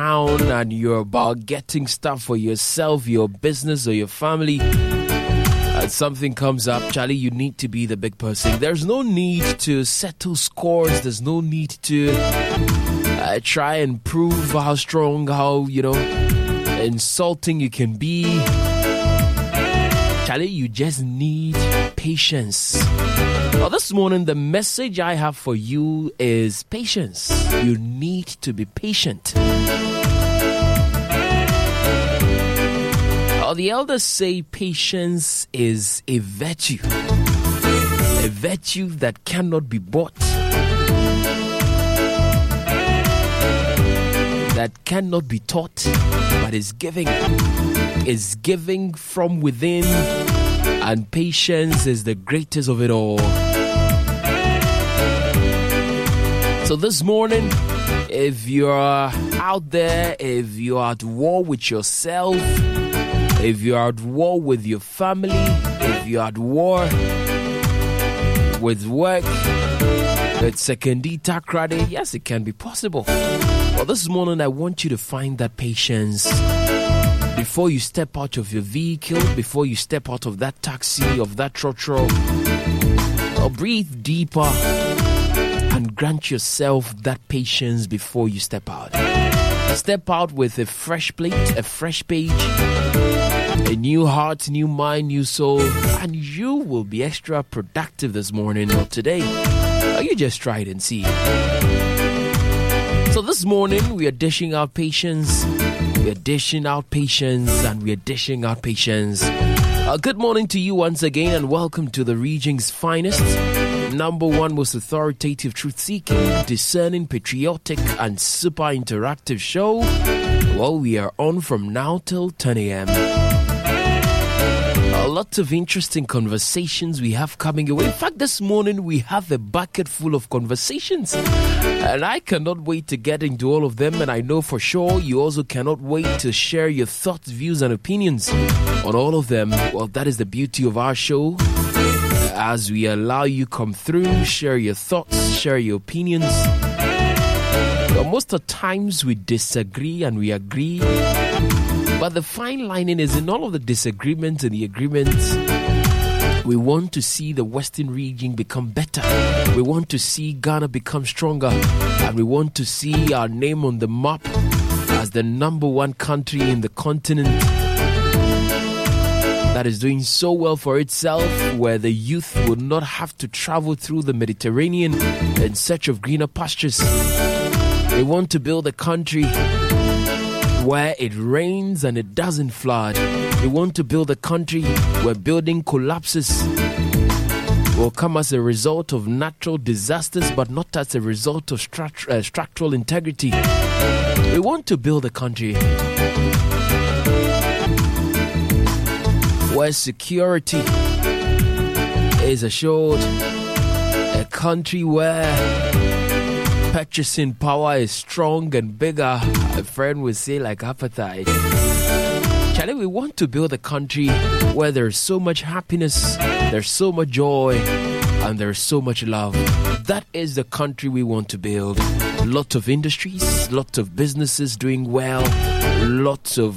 town and you're about getting stuff for yourself, your business, or your family, and something comes up, Charlie, you need to be the big person. There's no need to settle scores. There's no need to try and prove how strong, how, insulting you can be. Charlie, you just need patience. Well, this morning, the message I have for you is patience. You need to be patient. The elders say patience is a virtue that cannot be bought, that cannot be taught, but is giving from within, and patience is the greatest of it all. So this morning, if you're out there, if you're at war with yourself, if you're at war with your family, if you're at war with work, with Sekendi Takrade, yes, it can be possible. Well, this morning I want you to find that patience before you step out of your vehicle, before you step out of that taxi, of that trotro. Or breathe deeper and grant yourself that patience before you step out. Step out with a fresh plate, a fresh page, a new heart, new mind, new soul, and you will be extra productive this morning or today. Or you just try it and see. So this morning, we are dishing out patience. We are dishing out patience, and we are dishing out patience. Good morning to you once again, and welcome to the region's finest, number one most authoritative, truth-seeking, discerning, patriotic, and super interactive show. Well, we are on from now till 10 a.m. A lot of interesting conversations we have coming away. In fact, this morning we have a bucket full of conversations, and I cannot wait to get into all of them. And I know for sure you also cannot wait to share your thoughts, views, and opinions on all of them. Well, that is the beauty of our show. As we allow you come through, share your thoughts, share your opinions. Well, most of the times we disagree and we agree, but the fine lining is in all of the disagreements and the agreements, we want to see the Western region become better. We want to see Ghana become stronger, and we want to see our name on the map as the number one country in the continent that is doing so well for itself, where the youth will not have to travel through the Mediterranean in search of greener pastures. We want to build a country where it rains and it doesn't flood. We want to build a country where building collapses will come as a result of natural disasters, but not as a result of structural integrity. We want to build a country where security is assured, a country where purchasing power is strong and bigger. A friend would say like appetite. Charlie, we want to build a country where there's so much happiness, there's so much joy, and there's so much love. That is the country we want to build. Lots of industries, lots of businesses doing well, lots of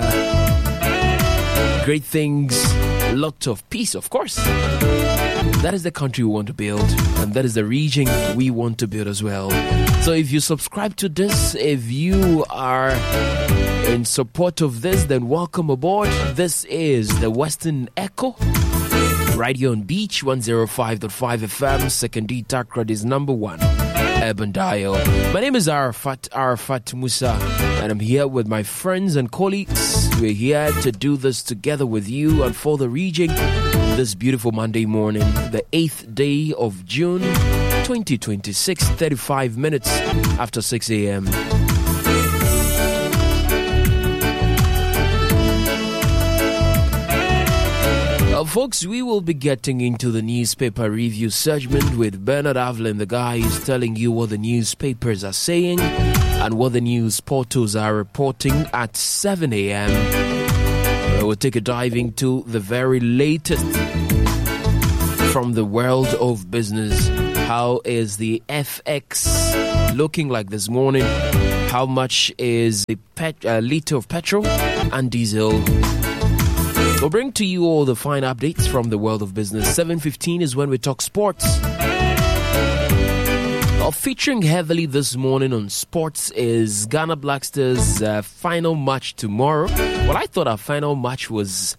great things, lots of peace, of course. That is the country we want to build, and that is the region we want to build as well. So if you subscribe to this, if you are in support of this, then welcome aboard. This is the Western Echo, right here on Beach 105.5 FM, Sekendi Takrade's number one urban dial. My name is Arafat Musa, and I'm here with my friends and colleagues. We're here to do this together with you and for the region this beautiful Monday morning, the 8th day of June 2026, 35 minutes after 6 a.m. Folks, we will be getting into the newspaper review segment with Bernard Avlin. The guy is telling you what the newspapers are saying and what the news portals are reporting at 7 a.m. We'll take a dive into the very latest from the world of business. How is the FX looking like this morning? How much is a liter of petrol and diesel? We'll bring to you all the fine updates from the world of business. 7:15 is when we talk sports. Featuring heavily this morning on sports is Ghana Black Stars' final match tomorrow. Well, I thought our final match was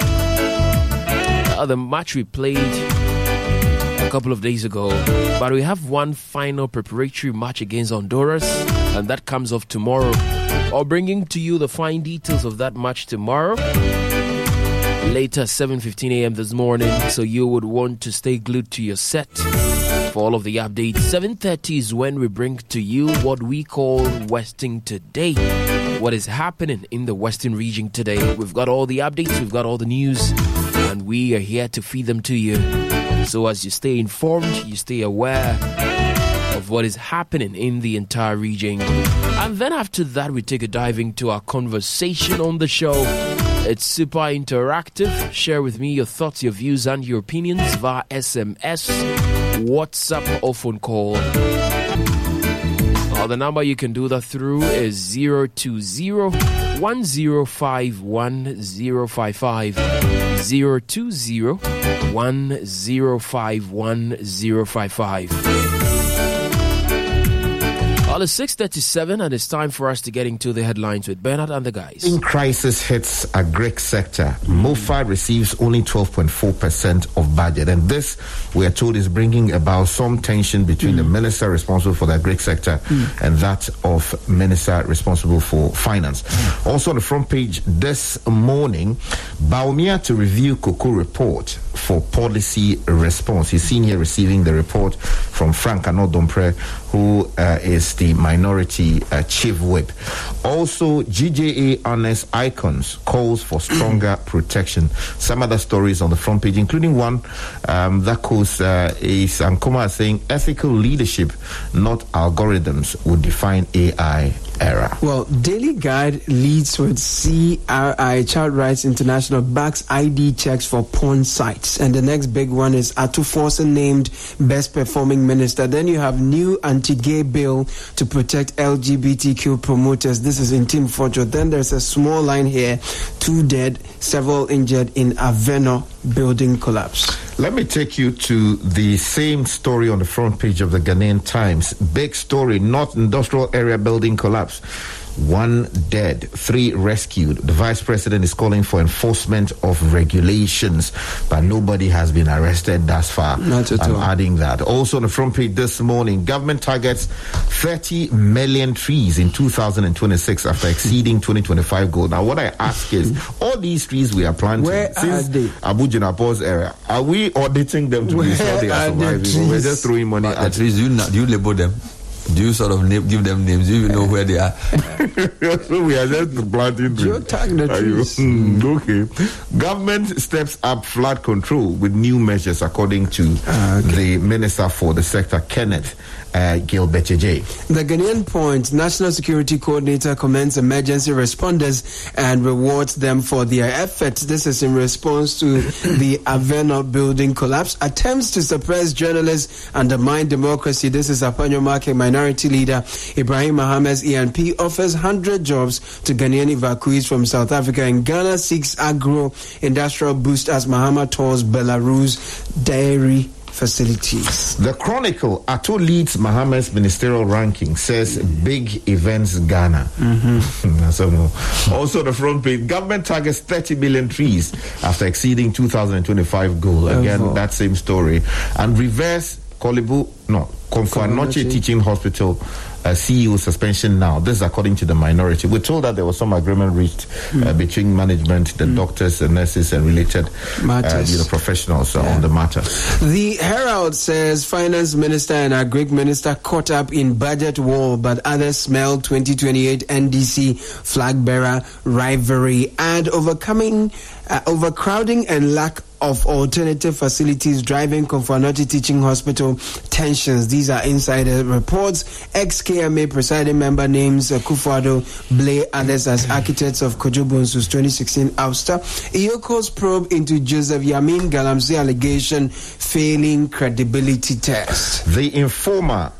the match we played a couple of days ago, but we have one final preparatory match against Honduras, and that comes off tomorrow. I'll bringing to you the fine details of that match tomorrow, later 7:15 a.m. this morning, so you would want to stay glued to your set for all of the updates. 7:30 is when we bring to you what we call Western Today. What is happening in the Western region today? We've got all the updates, we've got all the news, and we are here to feed them to you. So as you stay informed, you stay aware of what is happening in the entire region. And then after that, we take a dive into our conversation on the show. It's super interactive. Share with me your thoughts, your views, and your opinions via SMS, WhatsApp, or phone call. The number you can do that through is 020-1051-055. 020-1051-055. It's 6:37 and it's time for us to get into the headlines with Bernard and the guys. In crisis hits agri sector. MOFA receives only 12.4% of budget, and this, we are told, is bringing about some tension between the minister responsible for the agri sector and that of minister responsible for finance. Also on the front page this morning, Baumia to review cocoa report for policy response. You've seen here receiving the report from Frank Anodompre, who is the minority chief whip. Also, GJA honest icons calls for stronger protection. Some other stories on the front page, including one that goes is Ankoma saying ethical leadership, not algorithms, would define AI era. Well, Daily Guide leads with CRI, Child Rights International, backs ID checks for porn sites. And the next big one is Atu Forsen named best performing minister. Then you have new anti-gay bill to protect LGBTQ promoters. This is in Team Forjo. Then there's a small line here, 2 dead, several injured in Aveno building collapse. Let me take you to the same story on the front page of the Ghanaian Times. Big story, North Industrial Area building collapse. 1 dead, 3 rescued. The vice president is calling for enforcement of regulations, but nobody has been arrested thus far. Not at all. Adding that. Also on the front page this morning, government targets 30 million trees in 2026 after exceeding 2025 goal. Now, what I ask is, all these trees we are planting, where since are they? Abu Jinapo's area, are we auditing them to be sure they are surviving? We're just throwing money at the trees. Do you label them? Do you sort of give them names? Do you even know where they are? So we are just planting trees. You're tagging the trees. Okay. Government steps up flood control with new measures, according to the Minister for the sector, Kenneth Gilbert-J. The Ghanaian Point National Security Coordinator commends emergency responders and rewards them for their efforts. This is in response to the Aveno building collapse. Attempts to suppress journalists undermine democracy. This is Apanyo Make minority leader Ibrahim Mohammed's ENP offers 100 jobs to Ghanaian evacuees from South Africa, and Ghana seeks agro-industrial boost as Mahama tours Belarus dairy facilities. The Chronicle, Ato leads Mohammed's ministerial ranking, says big events Ghana. Also the front page, government targets 30 million trees after exceeding 2025 goal. Again, that same story. And reverse Komfo-Anokye Teaching Hospital CEO suspension now. This is according to the minority. We're told that there was some agreement reached between management, the doctors, the nurses, and related professionals on the matter. The Herald says Finance Minister and Agric Minister caught up in budget war, but others smell 2028 NDC flag bearer rivalry and overcrowding and lack of alternative facilities driving Komfo-Anokye Teaching Hospital tensions. These are insider reports. Ex-KMA presiding member names Kufuado, Blay, others as architects of Kojo Bonsu's 2016 ouster. Iyoko's probe into Joseph Yamin Galamsey allegation failing credibility test. The Informer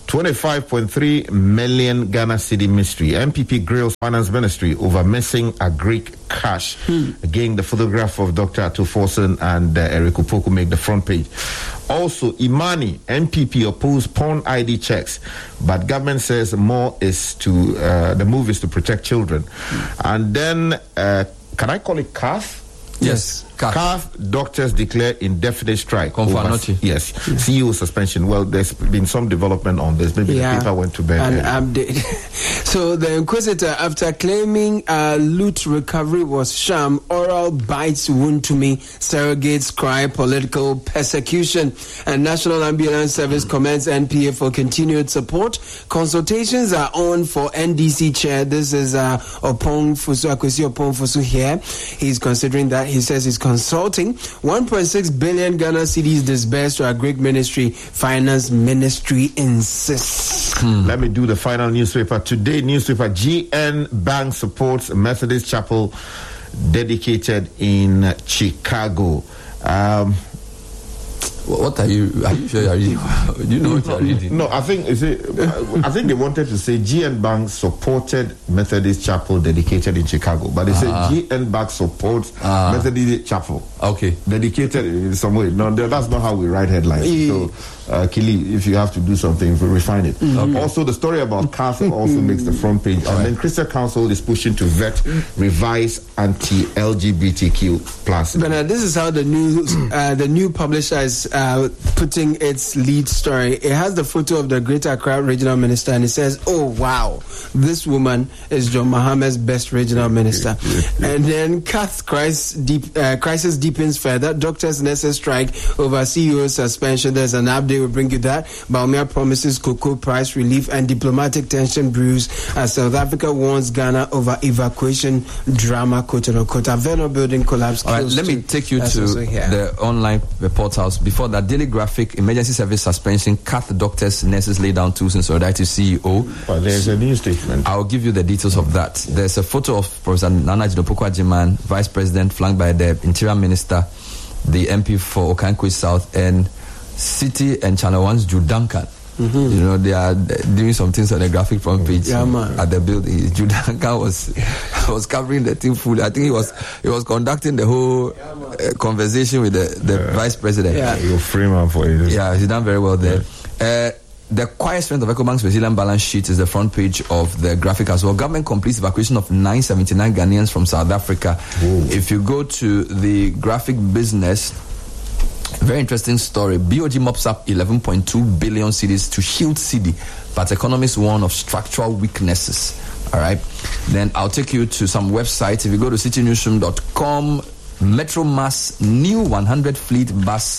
25.3 million Ghana cedi mystery. MPP grills Finance Ministry over missing agric cash. Again, the photograph of Dr. Atuforsen and Eric Upoku make the front page. Also, Imani, MPP oppose pawn ID checks, but government says more is to, the move is to protect children. And then, can I call it CAF? Yes. CAF doctors declare indefinite strike. Yes. CEO suspension. Well, there's been some development on this. Maybe the paper went to bed. An update. So the inquisitor, after claiming loot recovery was sham, oral bites wound to me, surrogates cry political persecution, and National Ambulance Service commends NPA for continued support. Consultations are on for NDC chair. This is Opon Fusu here. He's considering that. He says he's consulting. 1.6 billion Ghana cedis disbursed to our Greek ministry. Finance Ministry insists. Let me do the final newspaper. Today, newspaper GN Bank supports Methodist Chapel dedicated in Chicago. What are you sure you are reading? Do you know what you are reading? No, I think they wanted to say GN Bank supported Methodist Chapel dedicated in Chicago, but they said GN Bank supports Methodist Chapel. Okay. Dedicated in some way. No, that's not how we write headlines. So, Kili, if you have to do something, refine it. Okay. Also, the story about CAF also makes the front page. And then Christian Council is pushing to vet revised anti-LGBTQ plus. But this is how the new publisher is putting its lead story. It has the photo of the Greater Accra regional minister, and it says, "Oh wow, this woman is John Mohammed's best regional minister." And then CAF crisis deepens further. Doctors, nurses strike over CEO suspension. There's an update. We'll bring you that. Baumia promises cocoa price relief, and diplomatic tension brews as South Africa warns Ghana over evacuation drama. Quote unquote. Aveno building collapse. All right, let me take you to the online portals. Before that, Daily Graphic, emergency service suspension, cut doctors, nurses lay down tools in solidarity to CEO. Well, there's a new statement. I'll give you the details of that. There's a photo of Professor Nana Jidopoku Ajiman, Vice President, flanked by the Interior Minister, the MP for Okankwe South, and City and Channel One's Jude Duncan. You know, they are doing some things on the graphic front page at the building. Jude Duncan was covering the thing fully. I think he was conducting the whole conversation with the vice president. Yeah, you frame up for it. Yeah, he's done very well there. The quiet strength of EcoBank's resilient balance sheet is the front page of the graphic as well. Government completes evacuation of 979 Ghanaians from South Africa. Ooh. If you go to the graphic business, very interesting story. BOG mops up 11.2 billion cedis to shield cedi, but economists warn of structural weaknesses. All right. Then I'll take you to some websites. If you go to citynewsroom.com, Metromass new 100 fleet bus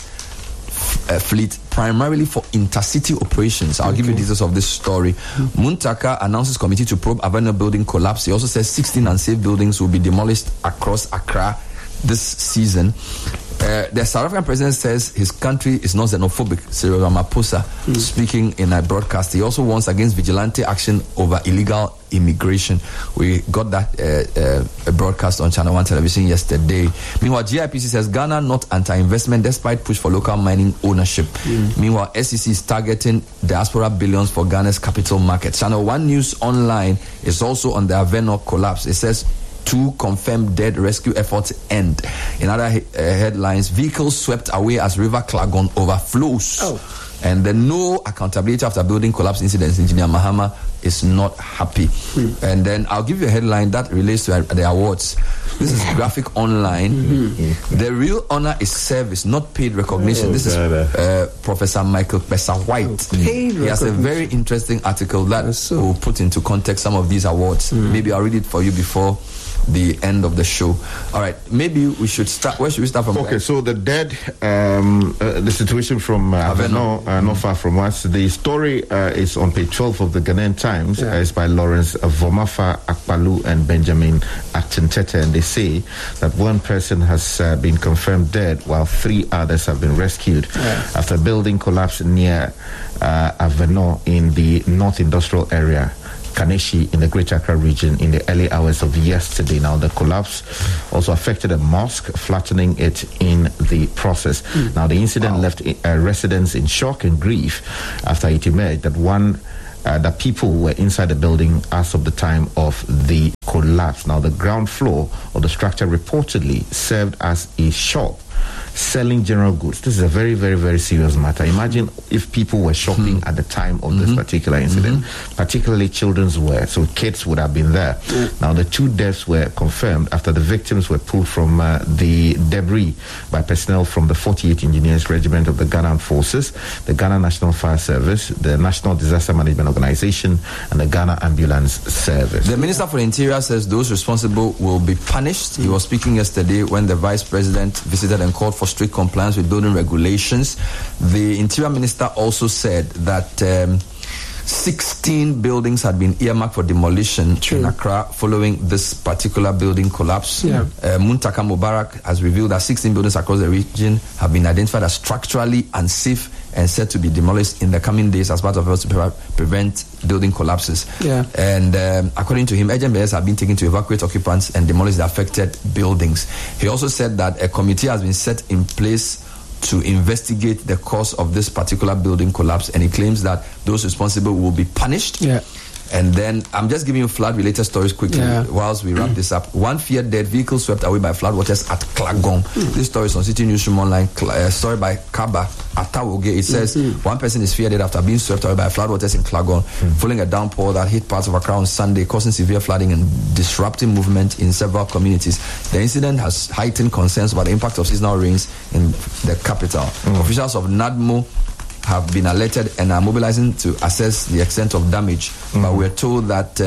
fleet primarily for intercity operations. I'll give you details of this story. Muntaka announces committee to probe Avena building collapse. He also says 16 unsafe buildings will be demolished across Accra this season. The South African president says his country is not xenophobic. Cyril Ramaphosa speaking in a broadcast. He also warns against vigilante action over illegal immigration. We got that a broadcast on Channel 1 television yesterday. Meanwhile, GIPC says Ghana not anti-investment despite push for local mining ownership. Meanwhile, SEC is targeting diaspora billions for Ghana's capital market. Channel 1 News Online is also on the Aveno collapse. It says 2 confirmed dead, rescue efforts end. In other headlines, vehicles swept away as River Klagon overflows. And then no accountability after building collapse incidents. Engineer Mahama is not happy. And then I'll give you a headline that relates to the awards. This is Graphic Online. The real honor is service, not paid recognition. This is Professor Michael Pesa-White. He has a very interesting article that will put into context some of these awards. Maybe I'll read it for you before the end of the show. All right, maybe we should start. Where should we start from? Okay, so the dead, the situation from Aveno, not far from us. The story is on page 12 of the Ghanaian Times. It's by Lawrence Vomafa Akpalu and Benjamin Achintete, and they say that one person has been confirmed dead while 3 others have been rescued after a building collapsed near Aveno in the North Industrial Area. Kaneshie in the Greater Accra region in the early hours of yesterday. Now, the collapse also affected a mosque, flattening it in the process. Now, the incident left residents in shock and grief after it emerged that people were inside the building as of the time of the collapse. Now, the ground floor of the structure reportedly served as a shop selling general goods. This is a very, very, very serious matter. Imagine if people were shopping at the time of this particular incident, particularly children's wear, so kids would have been there. Now, the 2 deaths were confirmed after the victims were pulled from the debris by personnel from the 48th Engineers Regiment of the Ghana Armed Forces, the Ghana National Fire Service, the National Disaster Management Organization, and the Ghana Ambulance Service. The Minister for the Interior says those responsible will be punished. He was speaking yesterday when the Vice President visited and called for strict compliance with building regulations. The Interior Minister also said that 16 buildings had been earmarked for demolition in Accra following this particular building collapse. Muntaka Mubarak has revealed that 16 buildings across the region have been identified as structurally unsafe and said to be demolished in the coming days as part of efforts to prevent building collapses. And according to him, urgent measures have been taken to evacuate occupants and demolish the affected buildings. He also said that a committee has been set in place to investigate the cause of this particular building collapse, and he claims that those responsible will be punished. And then I'm just giving you flood-related stories quickly whilst we wrap this up. One feared dead vehicle swept away by floodwaters at Klagong. This story is on City Newsroom Online. Story by Kaba Atawoge. It says one person is feared dead after being swept away by floodwaters in Klagong, following a downpour that hit parts of Accra on Sunday, causing severe flooding and disrupting movement in several communities. The incident has heightened concerns about the impact of seasonal rains in the capital. Officials of NADMO have been alerted and are mobilizing to assess the extent of damage. But we're told that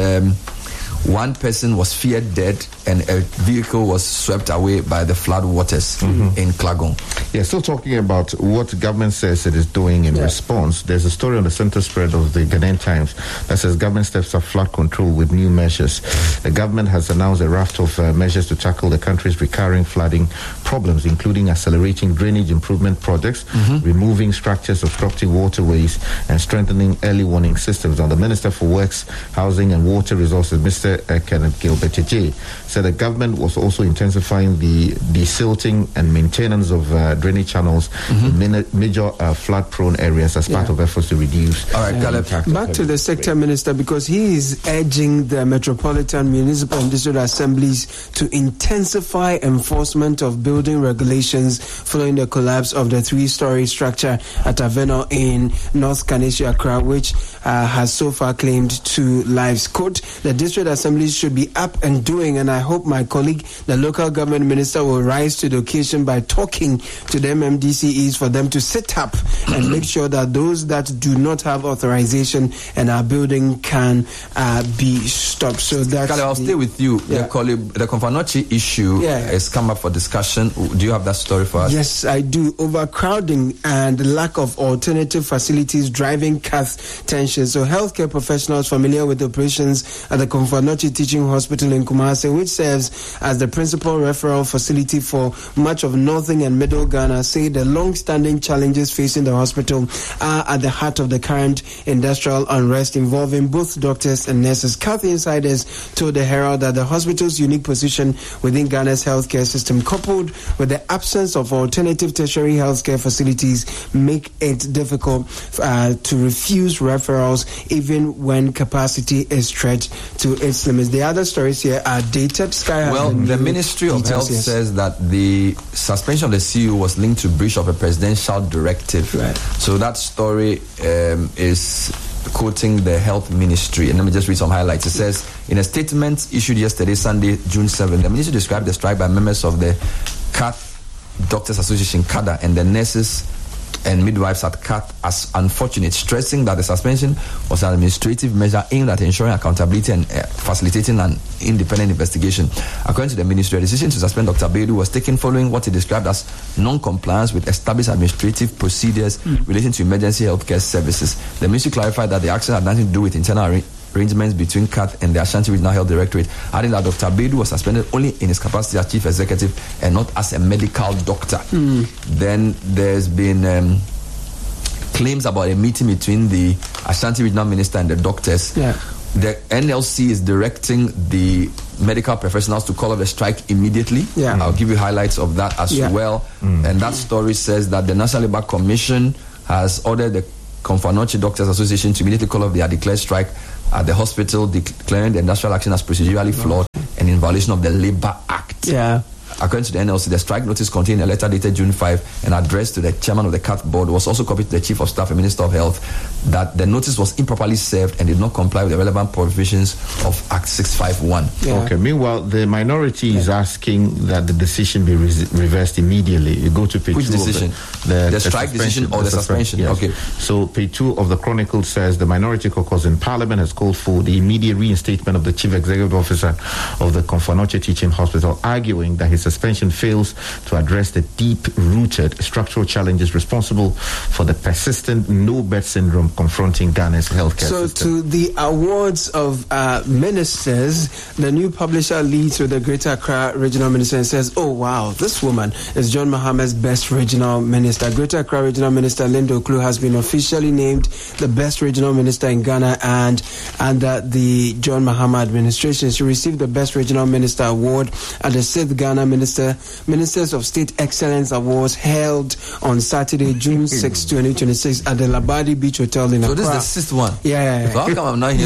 one person was feared dead and a vehicle was swept away by the flood waters in Klagong. Yeah, still talking about what government says it is doing in response. There's a story on the center spread of the Ghanaian Times that says government steps up flood control with new measures. The government has announced a raft of measures to tackle the country's recurring flooding problems, including accelerating drainage improvement projects, removing structures obstructing waterways, and strengthening early warning systems. Now, the Minister for Works, Housing and Water Resources, Mr. Kenneth Gilbert J, said the government was also intensifying the desilting and maintenance of drainage channels in major flood-prone areas as part of efforts to reduce. All right, Caleb. Back to the sector minister, because he is urging the Metropolitan Municipal and District Assemblies to intensify enforcement of building regulations following the collapse of the 3-story structure at Aveno in North Kaneshie, Accra, which has so far claimed 2 lives. Quote, the district assemblies should be up and doing, and I hope my colleague, the local government minister, will rise to the occasion by talking to the MMDCEs for them to sit up and make sure that those that do not have authorization and are building can be stopped. So that's I'll stay with you. The Konfanochi issue has come up for discussion. Do you have that story for us? Yes, I do. Overcrowding and lack of alternative facilities driving cath tension. So healthcare professionals familiar with operations at the Konfanochi Teaching Hospital in Kumasi, which serves as the principal referral facility for much of northern and middle Ghana, say the long-standing challenges facing the hospital are at the heart of the current industrial unrest involving both doctors and nurses. Cath insiders told the Herald that the hospital's unique position within Ghana's healthcare system, coupled with the absence of alternative tertiary healthcare facilities, make it difficult to refuse referrals even when capacity is stretched to its limits. The other stories here are dated. Well, the Ministry of Health says that the suspension of the CEO was linked to breach of a presidential directive. Right. So that story is quoting the Health Ministry. And let me just read some highlights. It says, in a statement issued yesterday, Sunday, June 7, the Ministry described the strike by members of the CAT Doctors Association, CADA, and the nurses and midwives at CAT as unfortunate, stressing that the suspension was an administrative measure aimed at ensuring accountability and facilitating an independent investigation. According to the ministry, a decision to suspend Dr. Bedu was taken following what he described as non-compliance with established administrative procedures relating to emergency healthcare services. The ministry clarified that the action had nothing to do with internal arrangements between CAT and the Ashanti Regional Health Directorate, adding that Dr. Bedu was suspended only in his capacity as chief executive and not as a medical doctor. Then there's been claims about a meeting between the Ashanti Regional Minister and the doctors, the NLC is directing the medical professionals to call off the strike immediately. Yeah. I'll give you highlights of that as well. And that story says that the National Labour Commission has ordered the Confanoche Doctors Association to immediately call off their declared strike at the hospital, declaring the industrial action as procedurally flawed and in violation of the Labour Act. Yeah. According to the NLC, the strike notice contained a letter dated June 5 and addressed to the chairman of the CAT board, was also copied to the chief of staff and minister of health, that the notice was improperly served and did not comply with the relevant provisions of Act 651. Yeah. Okay. Meanwhile, the minority is asking that the decision be reversed immediately. You go to page Which 2 decision? Of The strike decision or the suspension? Yes. Okay. So page 2 of the Chronicle says the minority caucus in Parliament has called for the immediate reinstatement of the chief executive officer of the Confanoche Teaching Hospital, arguing that his suspension fails to address the deep-rooted structural challenges responsible for the persistent no-bed syndrome confronting Ghana's healthcare So system. to the awards of ministers, the new publisher leads with the Greater Accra Regional Minister and says, oh wow, this woman is John Mahama's best regional minister. Greater Accra Regional Minister Linda Oklu has been officially named the best regional minister in Ghana, and under the John Mahama administration. She received the Best Regional Minister Award at the 6th Ghana Ministers of State Excellence Awards held on Saturday, June 6, 2026 at the Labadi Beach Hotel in Accra. So this is the sixth one? Yeah. So how come I'm not here?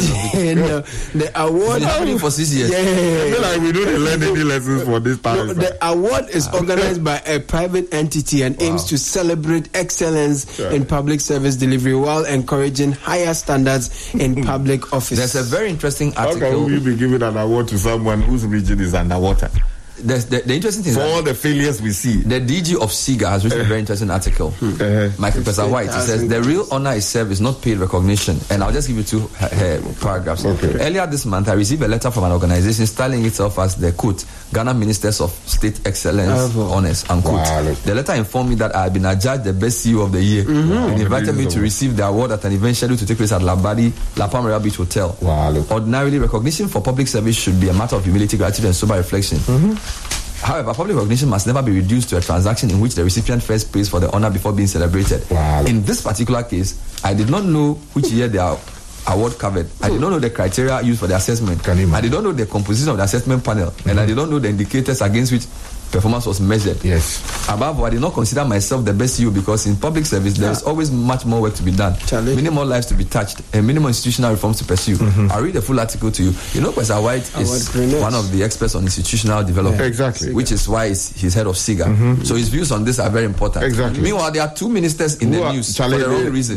The award... It's been happening for 6 years. I feel like we don't learn any lessons for this time. The award is organized by a private entity and aims to celebrate excellence in public service delivery while encouraging higher standards in public office. There's a very interesting How article. can we be giving an award to someone whose region is underwater? The interesting thing is For that all the failures we see. the DG of SIGA has written a very interesting article. Michael Pesa White. He says the real honor is served is not paid recognition. And I'll just give you two paragraphs. Okay. Earlier this month, I received a letter from an organization styling itself as the quote Ghana Ministers of State Excellence Honors unquote. Wow. The letter informed me that I had been adjudged the best CEO of the year and invited me to receive the award at an event scheduled to take place at La Palmera Beach Hotel. Wow. Ordinarily, recognition for public service should be a matter of humility, gratitude, and sober reflection. However, public recognition must never be reduced to a transaction in which the recipient first pays for the honor before being celebrated. Wow. In this particular case, I did not know which year their award covered. I did not know the criteria used for the assessment. I did not know the composition of the assessment panel, and I did not know the indicators against which performance was measured. Yes. Above all, I did not consider myself the best CEO because in public service there is always much more work to be done, many more lives to be touched, and many more institutional reforms to pursue. I'll read the full article to you. You know, Pesa White is one of the experts on institutional development. Exactly. Which is why he's head of SIGA. So his views on this are very important. Exactly. Meanwhile, there are two ministers in the news for the wrong reason.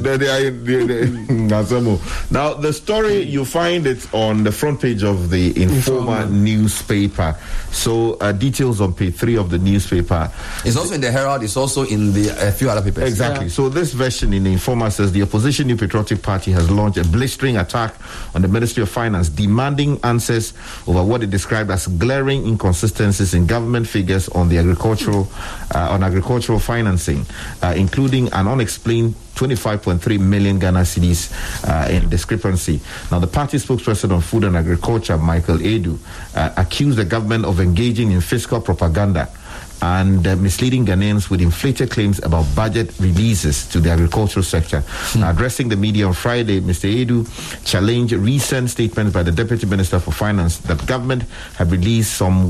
Now, the story, you find it on the front page of the Informer newspaper. So, details on page 3 of the newspaper. It's also in the Herald, it's also in a few other papers. Exactly. So this version in the Informer says the opposition New Patriotic Party has launched a blistering attack on the Ministry of Finance, demanding answers over what it described as glaring inconsistencies in government figures on the agricultural financing, including an unexplained 25.3 million Ghana cedis in discrepancy. Now, the party spokesperson on food and agriculture, Michael Edu, accused the government of engaging in fiscal propaganda and misleading Ghanaians with inflated claims about budget releases to the agricultural sector. Now, addressing the media on Friday, Mr. Edu challenged recent statements by the Deputy Minister for Finance that government had released some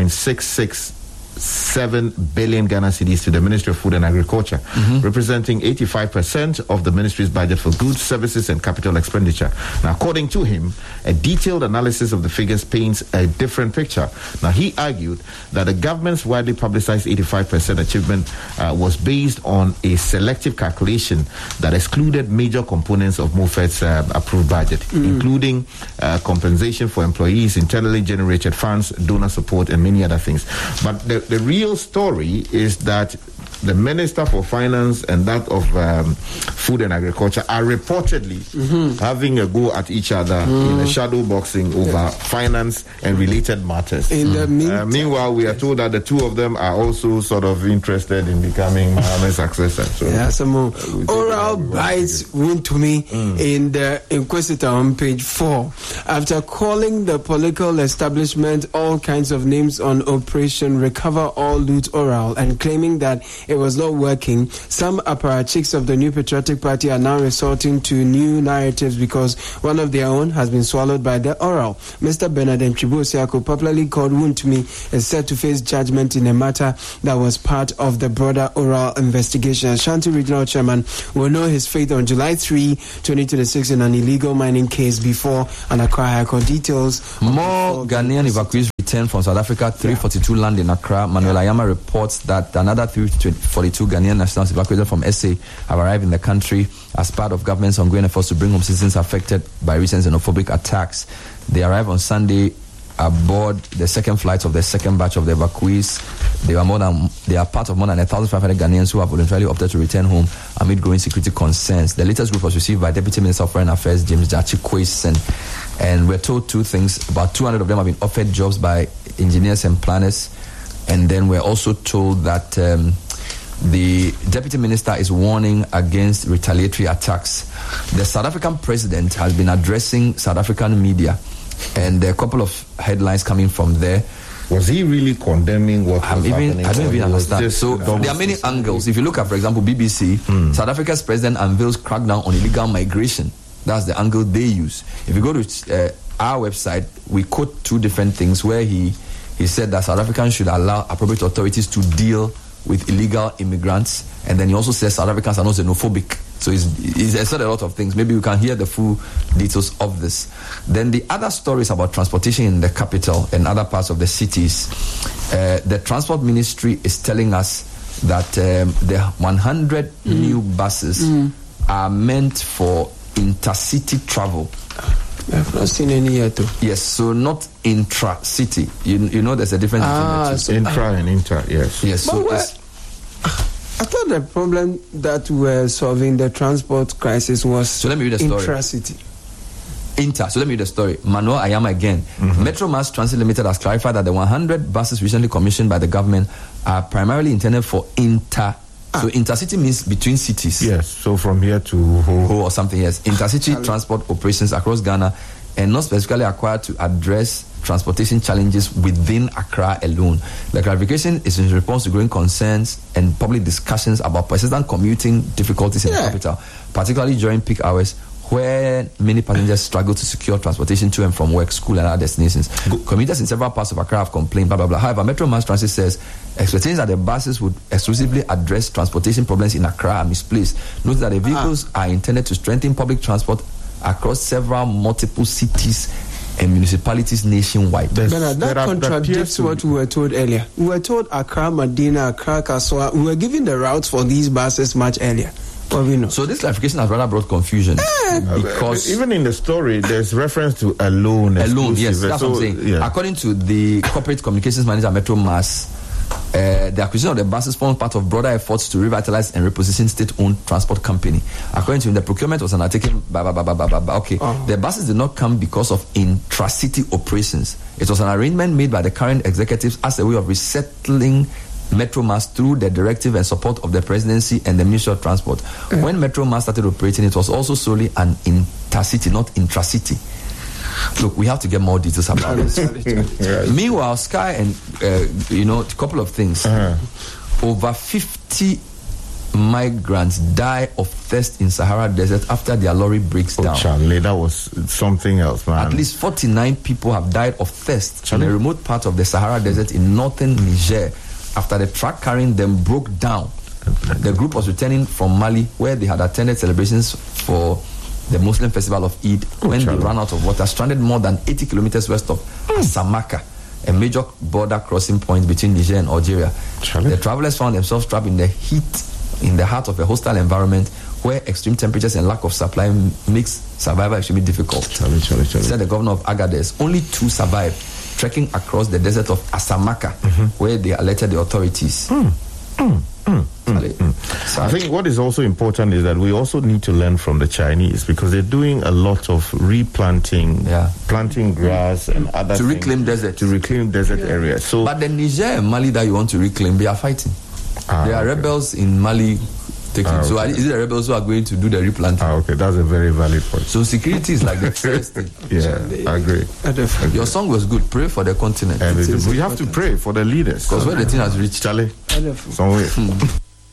1.667 billion Ghana cedis to the Ministry of Food and Agriculture, representing 85% of the ministry's budget for goods, services, and capital expenditure. Now, according to him, a detailed analysis of the figures paints a different picture. Now, he argued that the government's widely publicized 85% achievement was based on a selective calculation that excluded major components of MOFET's approved budget, including compensation for employees, internally generated funds, donor support, and many other things. But the real story is that the Minister for Finance and that of Food and Agriculture are reportedly having a go at each other in a shadow boxing over finance and related matters. In the meanwhile, we are told that the two of them are also sort of interested in becoming Mohammed's successor. So, some oral bites wound to me in the Inquisitor on page 4. After calling the political establishment all kinds of names on Operation Recover All Loot Oral and claiming that it was not working. Some apparatchiks of the New Patriotic Party are now resorting to new narratives because one of their own has been swallowed by the oral. Mr. Bernard Mchibu-Osiako, popularly called Wontumi, is set to face judgment in a matter that was part of the broader oral investigation. Ashanti Regional Chairman will know his fate on July 3, 2026 in an illegal mining case before an Accra High Court. Details. More Ghanaian evacuees returned from South Africa. 342 land in Accra. Manuel Ayama reports that another 342 Ghanaian nationals evacuated from SA have arrived in the country as part of government's ongoing efforts to bring home citizens affected by recent xenophobic attacks. They arrived on Sunday aboard the second flight of the second batch of the evacuees. They are part of more than 1,500 Ghanaians who have voluntarily opted to return home amid growing security concerns. The latest group was received by Deputy Minister of Foreign Affairs James Jachi Kwesen, and we're told two things. About 200 of them have been offered jobs by engineers and planners, and then we're also told that the Deputy Minister is warning against retaliatory attacks. The South African president has been addressing South African media, and there are a couple of headlines coming from there. Was he really condemning what was happening? I don't even understand. So there are many angles. If you look at, for example, BBC, South Africa's president unveils crackdown on illegal migration. That's the angle they use. If you go to our website, we quote two different things where he said that South Africans should allow appropriate authorities to deal with illegal immigrants, and then he also says South Africans are not xenophobic. So he's said a lot of things. Maybe we can hear the full details of this. Then the other stories about transportation in the capital and other parts of the cities. The Transport Ministry is telling us that the 100 new buses are meant for intercity travel. I've not seen any yet though. Yes, so not intra-city. You know there's a difference between the two. So intra and inter, yes. Yes, so I thought the problem that we're solving the transport crisis was so let me read the story. Intra-city. So let me read the story. Manuel Ayama again. Metro Mass Transit Limited has clarified that the 100 buses recently commissioned by the government are primarily intended for So intercity means between cities. Yes, so from here to Ho or something, yes. Intercity transport operations across Ghana, and not specifically acquired to address transportation challenges within Accra alone. The clarification is in response to growing concerns and public discussions about persistent commuting difficulties in the capital, particularly during peak hours, where many passengers struggle to secure transportation to and from work, school, and other destinations. Commuters in several parts of Accra have complained, blah, blah, blah. However, Metro Mass Transit says expectations that the buses would exclusively address transportation problems in Accra are misplaced. Note that the vehicles are intended to strengthen public transport across several multiple cities and municipalities nationwide. Bernard, that contradicts what we were told earlier. We were told Accra, Medina, Accra, Kaswa. We were given the routes for these buses much earlier. Well, we know. So this clarification has rather brought confusion because even in the story there's reference to alone. Yes, that's what I'm saying. Yeah. According to the corporate communications manager at Metro Mass, the acquisition of the buses forms part of broader efforts to revitalize and reposition state-owned transport company. According to him, the procurement was undertaken The buses did not come because of intra-city operations. It was an arrangement made by the current executives as a way of resettling Metro Mass through the directive and support of the presidency and the Ministry of Transport. When Metro Mass started operating, it was also solely an intercity, not intra-city. Look, we have to get more details about this. Meanwhile, Sky and a couple of things. Over 50 migrants die of thirst in Sahara Desert after their lorry breaks down. Charlie, that was something else, man. At least 49 people have died of thirst in a remote part of the Sahara Desert in northern Niger after the truck carrying them broke down. The group was returning from Mali, where they had attended celebrations for the Muslim festival of Eid when they ran out of water, stranded more than 80 kilometers west of Asamaka, a major border crossing point between Niger and Algeria. The travelers found themselves trapped in the heat in the heart of a hostile environment where extreme temperatures and lack of supply makes survival extremely difficult. Said the governor of Agadez. Only 2 survived, trekking across the desert of Asamaka, where they alerted the authorities. I think what is also important is that we also need to learn from the Chinese, because they're doing a lot of replanting, planting grass and other to things reclaim desert, areas. So, but the Niger and Mali that you want to reclaim, they are fighting. There are rebels in Mali. So is it the rebels who are going to do the replanting? Okay, that's a very valid point. So security is like the first thing. I agree. Your song was good. Pray for the continent. We have to pray for the leaders. Because where the thing has reached. Charlie, somewhere.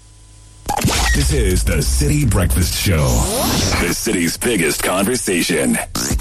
This is the City Breakfast Show, the city's biggest conversation.